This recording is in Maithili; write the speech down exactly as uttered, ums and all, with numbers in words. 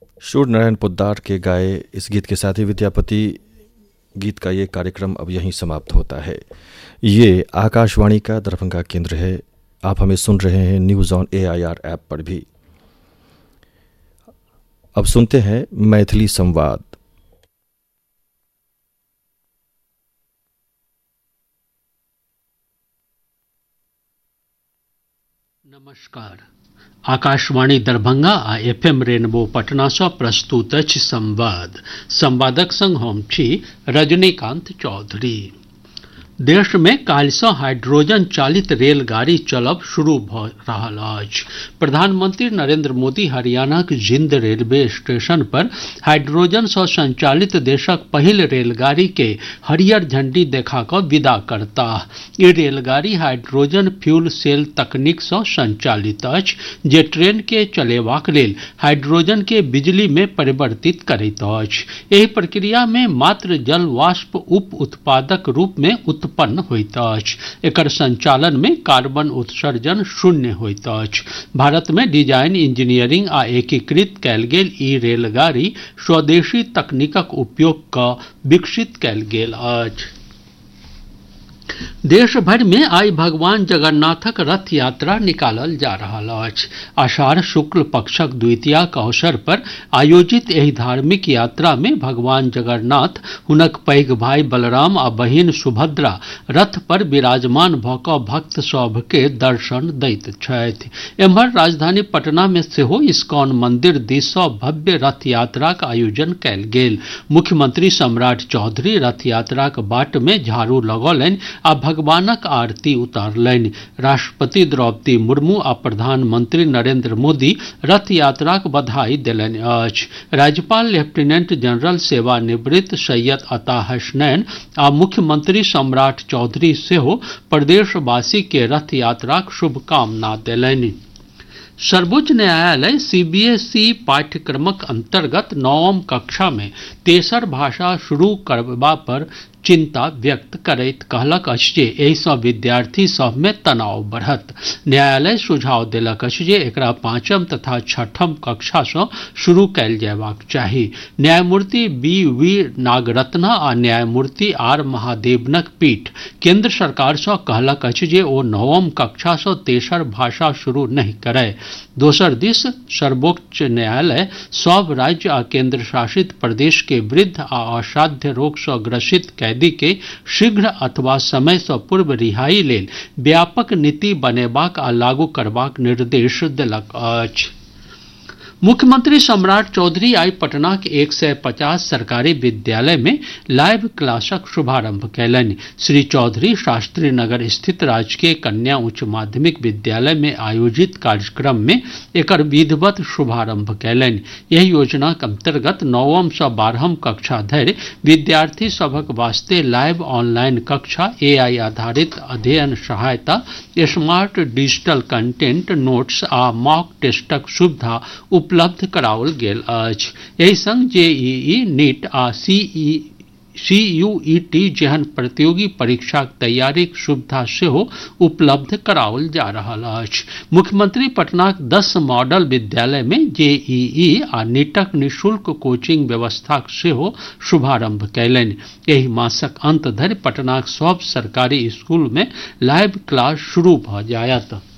सूर्य नारायण पोद्दार के गाए इस गीत के साथ ही विद्यापति गीत का ये कार्यक्रम अब यहीं समाप्त होता है। ये आकाशवाणी का दरभंगा केंद्र है। आप हमें सुन रहे हैं news on A I R app पर भी। अब सुनते हैं मैथिली संवाद। नमस्कार, आकाशवाणी दरभंगा आ एफ एम रेनबो पटना सँ प्रस्तुत अछि संवाद। संवादक संग हम छी रजनीकांत चौधरी। देश में काल्हि सँ हाइड्रोजन चालित रेलगाड़ी चलब शुरू भऽ रहल अछि। प्रधानमंत्री नरेंद्र मोदी हरियाणाक जिंद रेलवे स्टेशन पर हाइड्रोजन सँ संचालित देशक पहिल रेलगाड़ी के हरियर झंडी देखा कऽ विदा करताह। ई रेलगाड़ी हाइड्रोजन फ्यूल सेल तकनीक सँ संचालित अछि, जे ट्रेन के चलेबाक लेल हाइड्रोजन के बिजली में परिवर्तित करैत अछि। एहि प्रक्रिया में मात्र जल वाष्प उप उत्पादक रूप में उत्पन्न होइत अछि। एकर संचालन में कार्बन उत्सर्जन शून्य होइत अछि। भारत में डिजाइन, इंजीनियरिंग आ एकीकृत कयल गेल ई रेलगाड़ी स्वदेशी तकनीकक उपयोग कऽ विकसित कयल गेल अछि। देश भरि में आइ भगवान जगन्नाथक रथ यात्रा निकालल जा रहल अछि। आषाढ़ शुक्ल पक्षक द्वितीयाक अवसर पर आयोजित एहि धार्मिक यात्रा में भगवान जगन्नाथ, हुनक पैघ भाई बलराम आ बहिन सुभद्रा रथ पर विराजमान भऽ कऽ भक्त सभ के दर्शन दैत छथि। एम्हर राजधानी पटना में सेहो इस्कॉन मंदिर दिस सँ भव्य रथ यात्राक आयोजन कयल गेल। मुख्यमंत्री सम्राट चौधरी रथ यात्राक बाट में झाड़ू लगौलनि आ भगवानक आरती उतारलनि। राष्ट्रपति द्रौपदी मुर्मू आ प्रधानमंत्री नरेंद्र मोदी रथ यात्राक बधाई देलनि अछि। राज्यपाल लेफ्टिनेंट जनरल सेवानिवृत्त सैयद अता हसनैन आ मुख्यमंत्री सम्राट चौधरी सेहो प्रदेशवासी के रथ यात्राक शुभकामना देलनि। सर्वोच्च न्यायालय सीबीएसई पाठ्यक्रमक अंतर्गत नवम कक्षा में तेसर भाषा शुरू करबा पर चिंता व्यक्त करैत कहलक अछि जे एहि सँ विद्यार्थी सभ में तनाव बढ़त। न्यायालय सुझाव देलक अछि जे एकरा पांचम तथा छठम कक्षा सँ शुरू कयल जयबाक चाही। न्यायमूर्ति बी वी नागरत्ना आ न्यायमूर्ति आर महादेवनक पीठ केंद्र सरकार सँ कहलक अछि जे ओ नवम कक्षा सँ तेसर भाषा शुरू नहीं करय। दोसर दिस सर्वोच्च न्यायालय सभ राज्य आ केंद्र शासित प्रदेश के वृद्ध आ असाध्य रोग सँ ग्रसित कैदी के शीघ्र अथवा समय सँ पूर्व रिहाई लेल व्यापक नीति बनेबाक आ लागू करबाक निर्देश देलक अछि। मुख्यमंत्री सम्राट चौधरी आई पटना के एक सय पचास सरकारी विद्यालय में लाइव क्लासक शुभारंभ कयलनि। श्री चौधरी शास्त्री नगर स्थित राजकीय कन्या उच्च माध्यमिक विद्यालय में आयोजित कार्यक्रम में एकर विधिवत शुभारंभ कयलनि। एहि योजनाक अंतर्गत नवम सँ बारहम कक्षा धरि विद्यार्थी सभक वास्ते लाइव ऑनलाइन कक्षा, एआई आधारित अध्ययन सहायता, स्मार्ट डिजिटल कंटेंट, नोट्स आ मॉक टेस्टक सुविधा उपलब्ध कराओल गेल अछि। एहि संग जेईई, नीट आ सीई सीयूईटी जेहन प्रतियोगी परीक्षाक तैयारीक सुविधा सेहो उपलब्ध कराओल जा रहल अछि। मुख्यमंत्री पटनाक दस मॉडल विद्यालय में जेईई आ नीटक निःशुल्क कोचिंग व्यवस्थाक सेहो शुभारंभ कयलनि। एहि मासक अंत धरि पटनाक सभ सरकारी स्कूल में लाइव क्लास शुरू भऽ जायत।